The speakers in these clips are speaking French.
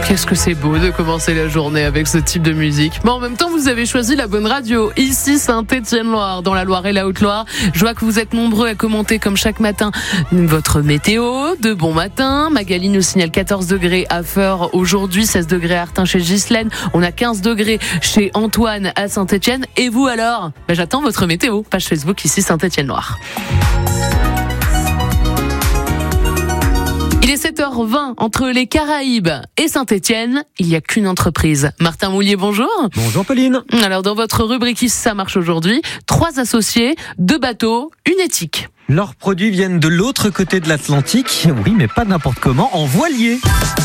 Qu'est-ce que c'est beau de commencer la journée avec ce type de musique. Mais en même temps, vous avez choisi la bonne radio. Ici, Saint-Étienne-Loire, dans la Loire et la Haute-Loire. Je vois que vous êtes nombreux à commenter comme chaque matin votre météo de bon matin. Magali nous signale 14 degrés à Feurs aujourd'hui, 16 degrés à Artin chez Ghislaine. On a 15 degrés chez Antoine à Saint-Étienne. Et vous alors? J'attends votre météo. Page Facebook ici, Saint-Étienne-Loire. Il est 7h20 entre les Caraïbes et Saint-Étienne. Il n'y a qu'une entreprise. Martin Moulier, bonjour. Bonjour Pauline. Alors dans votre rubrique Ici ça marche aujourd'hui, 3 associés, 2 bateaux, une éthique. Leurs produits viennent de l'autre côté de l'Atlantique. Oui, mais pas n'importe comment, en voilier.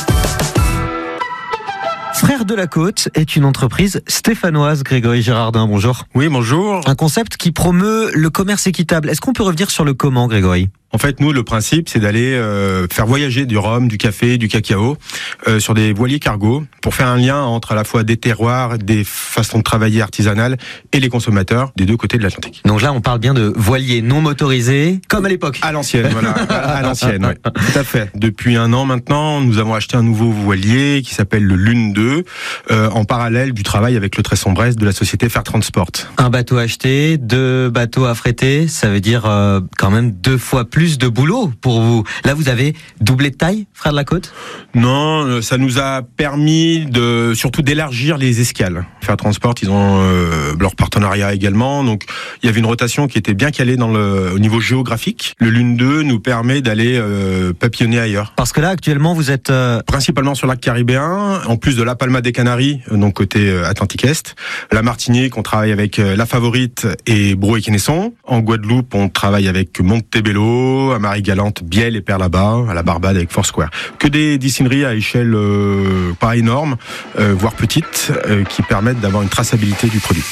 Frères de la Côte est une entreprise stéphanoise. Grégory Girardin, bonjour. Oui, bonjour. Un concept qui promeut le commerce équitable. Est-ce qu'on peut revenir sur le comment, Grégory ? En fait, nous, le principe, c'est d'aller faire voyager du rhum, du café, du cacao sur des voiliers cargo pour faire un lien entre à la fois des terroirs, des façons de travailler artisanales et les consommateurs des deux côtés de l'Atlantique. Donc là, on parle bien de voiliers non motorisés, comme à l'époque. À l'ancienne, voilà. À l'ancienne, oui. Tout à fait. Depuis 1 an maintenant, nous avons acheté un nouveau voilier qui s'appelle le Lune 2, en parallèle du travail avec le Tresson-Brest de la société Fair Transport. Un bateau acheté, 2 bateaux affrétés, ça veut dire quand même 2 fois plus de boulot pour vous. Là, vous avez doublé de taille, Frères de la Côte ? Non, ça nous a permis surtout d'élargir les escales. Fair Transport, ils ont leur partenariat également, donc il y avait une rotation qui était bien calée au niveau géographique. Le Lune 2 nous permet d'aller papillonner ailleurs. Parce que là, actuellement, vous êtes principalement sur l'arc caribéen, en plus de la Palma des Canaries, donc côté Atlantique Est. La Martinique, on travaille avec La Favorite et Brou et Quesnesson. En Guadeloupe, on travaille avec Montebello, à Marie-Galante, Biel et Perle-à-Bas, à la Barbade avec Foursquare. Que des distilleries à échelle pas énorme, voire petite, qui permettent d'avoir une traçabilité du produit.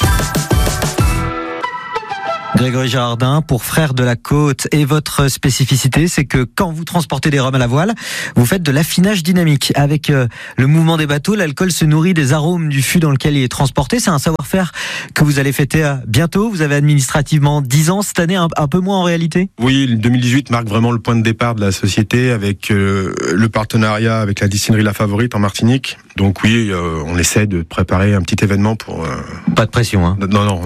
Grégory Girardin, pour Frères de la Côte, et votre spécificité, c'est que quand vous transportez des rhums à la voile, vous faites de l'affinage dynamique. Avec le mouvement des bateaux, l'alcool se nourrit des arômes du fût dans lequel il est transporté. C'est un savoir-faire que vous allez fêter bientôt. Vous avez administrativement 10 ans cette année, un peu moins en réalité. Oui, 2018 marque vraiment le point de départ de la société avec le partenariat avec la distillerie La Favorite en Martinique. Donc oui, on essaie de préparer un petit événement pour... Pas de pression, hein. Non,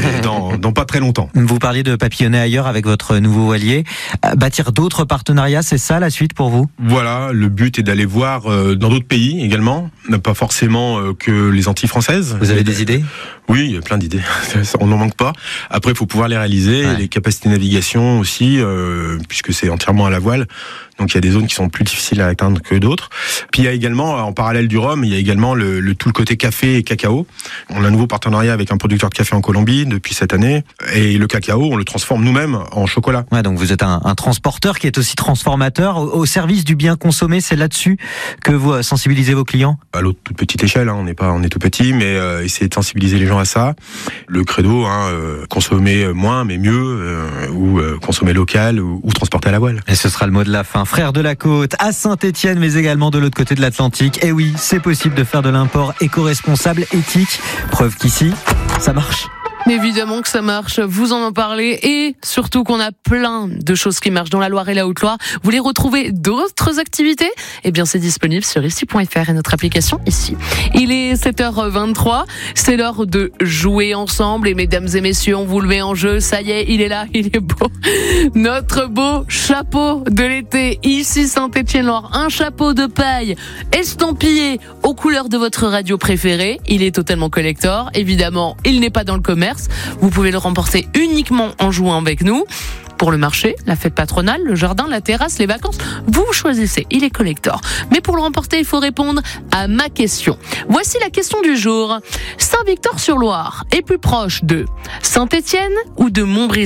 dans pas très longtemps. Vous parliez de papillonner ailleurs avec votre nouveau voilier. Bâtir d'autres partenariats, c'est ça la suite pour vous ? Voilà, le but est d'aller voir dans d'autres pays également, pas forcément que les Antilles françaises. Vous avez des idées ? Oui, il y a plein d'idées, on n'en manque pas. Après, il faut pouvoir les réaliser, ouais. Les capacités de navigation aussi, puisque c'est entièrement à la voile. Donc il y a des zones qui sont plus difficiles à atteindre que d'autres. Puis il y a également, en parallèle du rhum, il y a également tout le côté café et cacao. On a un nouveau partenariat avec un producteur de café en Colombie depuis cette année. Et le cacao, on le transforme nous-mêmes en chocolat. Ouais, donc vous êtes un transporteur qui est aussi transformateur au service du bien consommé. C'est là-dessus que vous sensibilisez vos clients ? À l'autre toute petite échelle, on est tout petit, mais essayer de sensibiliser les gens à ça. Le credo, consommer moins mais mieux, ou consommer local ou transporter à la voile. Et ce sera le mot de la fin. Frères de la Côte, à Saint-Étienne, mais également de l'autre côté de l'Atlantique. Et oui, c'est possible de faire de l'import éco-responsable, éthique. Preuve qu'ici, ça marche. Évidemment que ça marche, vous en parlez, et surtout qu'on a plein de choses qui marchent dans la Loire et la Haute-Loire. Vous voulez retrouver d'autres activités ? Eh bien, c'est disponible sur ici.fr et notre application ici. Il est 7h23, c'est l'heure de jouer ensemble, et mesdames et messieurs, on vous le met en jeu, ça y est, il est là, il est beau. Notre beau chapeau de l'été, ici Saint-Étienne-Loire, un chapeau de paille estampillé aux couleurs de votre radio préférée. Il est totalement collector, évidemment, il n'est pas dans le commerce. Vous pouvez le remporter uniquement en jouant avec nous. Pour le marché, la fête patronale, le jardin, la terrasse, les vacances, vous choisissez, il est collector. Mais pour le remporter, il faut répondre à ma question. Voici la question du jour. Saint-Victor-sur-Loire est plus proche de Saint-Étienne ou de Montbrison ?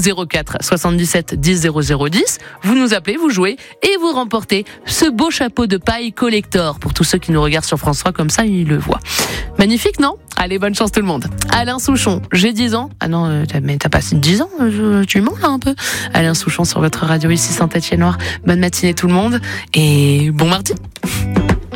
04 77 10 00 10. Vous nous appelez, vous jouez et vous remportez ce beau chapeau de paille collector. Pour tous ceux qui nous regardent sur France 3, comme ça, ils le voient. Magnifique, non ? Allez, bonne chance tout le monde. Alain Souchon, j'ai 10 ans. Ah non, mais t'as pas 10 ans, tu mens là un peu. Alain Souchon sur votre radio ici Saint-Étienne-Loire. Bonne matinée tout le monde et bon mardi.